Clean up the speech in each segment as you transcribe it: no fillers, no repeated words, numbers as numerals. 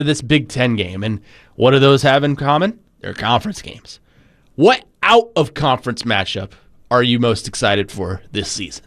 this Big Ten game. And what do those have in common? They're conference games. What out-of-conference matchup are you most excited for this season?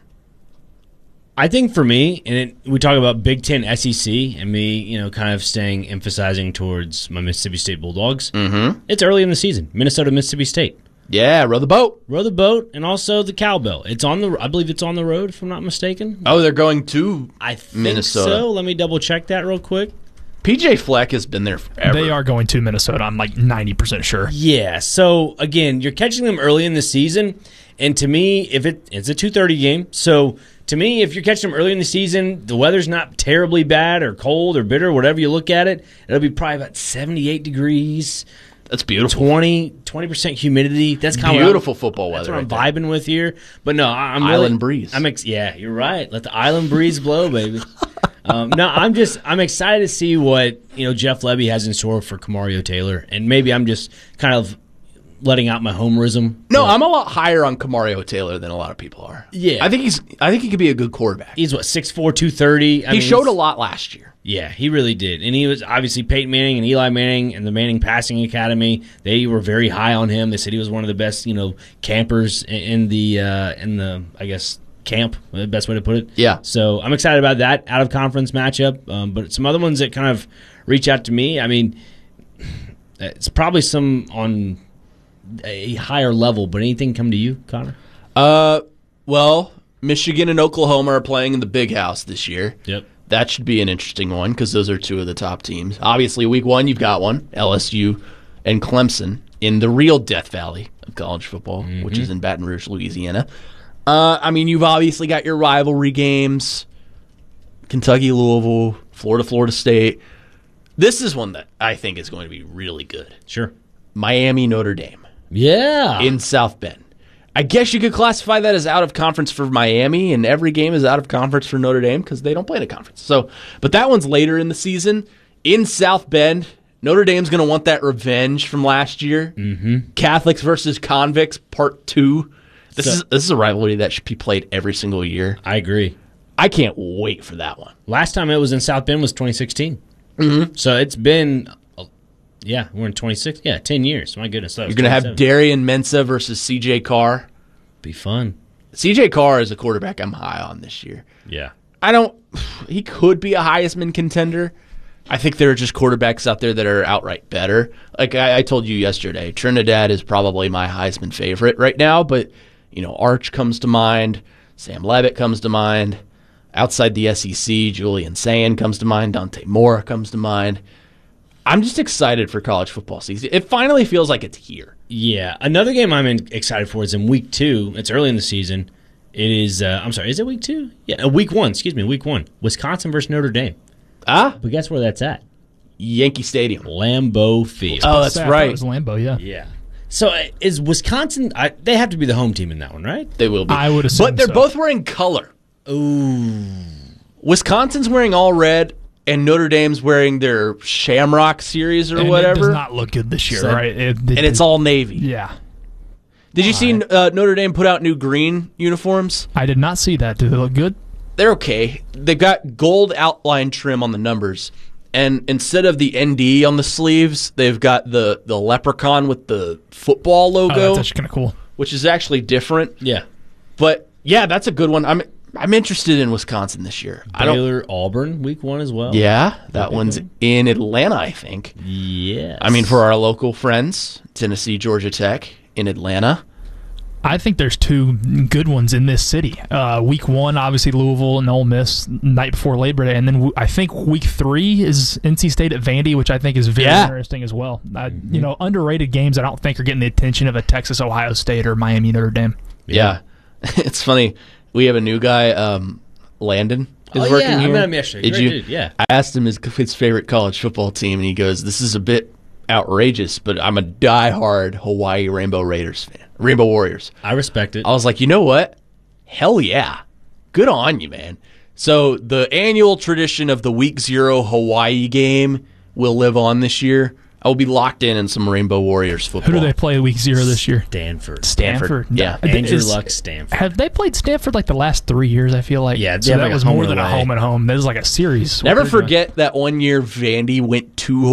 I think for me, we talk about Big Ten SEC and me, kind of emphasizing towards my Mississippi State Bulldogs. Mm-hmm. It's early in the season. Minnesota, Mississippi State. Yeah, row the boat. Row the boat, and also the cowbell. I believe it's on the road, if I'm not mistaken. Oh, they're going to I think Minnesota. So. Let me double check that real quick. PJ Fleck has been there forever. They are going to Minnesota. I'm like 90% sure. Yeah. So again, you're catching them early in the season, and to me, if it's a 2:30 game, so to me, if you're catching them early in the season, the weather's not terribly bad or cold or bitter, whatever you look at it, it'll be probably about 78 degrees. That's beautiful. 20% humidity. That's kind of beautiful football weather. That's what I'm vibing with here. But no, I'm island breeze. Yeah, you're right. Let the island breeze blow, baby. No, I'm excited to see what Jeff Lebby has in store for Kamario Taylor, and maybe I'm just kind of letting out my homerism. No, I'm a lot higher on Kamario Taylor than a lot of people are. Yeah, I think he could be a good quarterback. He's 6'4", 230. He showed a lot last year. Yeah, he really did, and he was obviously Peyton Manning and Eli Manning and the Manning Passing Academy. They were very high on him. They said he was one of the best, campers in the I guess camp, the best way to put it. Yeah. So I'm excited about that out of conference matchup. But some other ones that kind of reach out to me. I mean, it's probably some on a higher level. But anything come to you, Connor? Well, Michigan and Oklahoma are playing in the Big House this year. Yep. That should be an interesting one because those are two of the top teams. Obviously, week one, you've got one, LSU and Clemson in the real Death Valley of college football, which is in Baton Rouge, Louisiana. You've obviously got your rivalry games, Kentucky, Louisville, Florida State. This is one that I think is going to be really good. Sure. Miami, Notre Dame. Yeah. In South Bend. I guess you could classify that as out of conference for Miami, and every game is out of conference for Notre Dame because they don't play in a conference. So, but that one's later in the season in South Bend. Notre Dame's going to want that revenge from last year. Mm-hmm. Catholics versus Convicts, Part 2. This is a rivalry that should be played every single year. I agree. I can't wait for that one. Last time it was in South Bend was 2016. Mm-hmm. So it's been, we're in 26. Yeah, 10 years. My goodness. You're going to have Darian Mensah versus C.J. Carr. Be fun. C.J. Carr is a quarterback I'm high on this year. Yeah. He could be a Heisman contender. I think there are just quarterbacks out there that are outright better. Like I told you yesterday, Trinidad is probably my Heisman favorite right now, but Arch comes to mind, Sam Levitt comes to mind. Outside the SEC, Julian Sayin comes to mind, Dante Moore comes to mind. I'm just excited for college football season. It finally feels like it's here. Yeah. Another game I'm excited for is in week 2. It's early in the season. It is, is it week 2? Yeah, week 1. Excuse me, week 1. Wisconsin versus Notre Dame. But guess where that's at? Yankee Stadium. Lambeau Field. Oh, that's right. It was Lambeau, yeah. Yeah. So is Wisconsin, they have to be the home team in that one, right? They will be. I would assume But they're so. both wearing color. Ooh. Wisconsin's wearing all red, and Notre Dame's wearing their Shamrock series or And whatever. it does not look good this year, So- right? And it's all navy. Yeah. Did you see Notre Dame put out new green uniforms? I did not see that. Do they look good? They're okay. They've got gold outline trim on the numbers. And instead of the ND on the sleeves, they've got the leprechaun with the football Oh, logo, that's actually kind of cool. which is actually different. Yeah. But, yeah, that's a good one. I'm interested in Wisconsin this year. Baylor, Auburn, week 1 as well. Yeah, that one's in Atlanta, I think. Yes. For our local friends, Tennessee, Georgia Tech in Atlanta. I think there's 2 good ones in this city. Week 1, obviously Louisville and Ole Miss, night before Labor Day, and then I think week 3 is NC State at Vandy, which I think is very interesting as well. Underrated games I don't think are getting the attention of a Texas, Ohio State, or Miami, Notre Dame. Yeah. It's funny. We have a new guy, Landon, is working here. I met him yesterday. Great dude, yeah. I asked him his favorite college football team, and he goes, "This is a bit outrageous, but I'm a diehard Hawaii Rainbow Warriors fan. I respect it. I was like, you know what? Hell yeah. Good on you, man. So the annual tradition of the Week 0 Hawaii game will live on this year. I will be locked in some Rainbow Warriors football. Who do they play week 0 this year? Stanford. Yeah. Andrew Luck, Stanford. Have they played Stanford like the last 3 years? I feel like. Yeah, so that like was more than a home and home. That was like a series. Never forget that one year Vandy went to